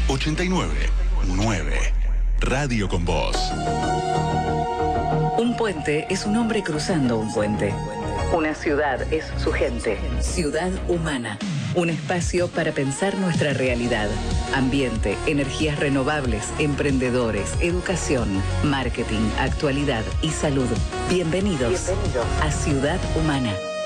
89.9. Radio con Vos. Un puente es un hombre cruzando un puente. Una ciudad es su gente. Ciudad Humana. Un espacio para pensar nuestra realidad. Ambiente, energías renovables, emprendedores, educación, marketing, actualidad y salud. Bienvenidos a Ciudad Humana.